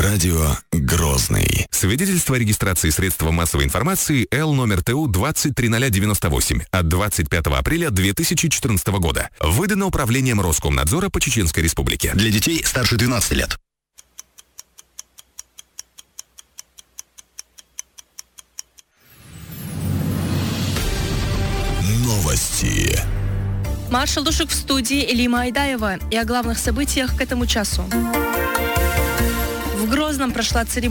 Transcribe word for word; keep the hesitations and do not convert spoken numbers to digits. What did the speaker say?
Радио Грозный. Свидетельство о регистрации средства массовой информации Л номер Т У двадцать три ноль девяносто восемь от двадцать пятого апреля две тысячи четырнадцатого года. Выдано Управлением Роскомнадзора по Чеченской Республике. Для детей старше двенадцати лет. Новости. Маршал Душек в студии, Элима Айдаева. И о главных событиях к этому часу. В Грозном прошла церемония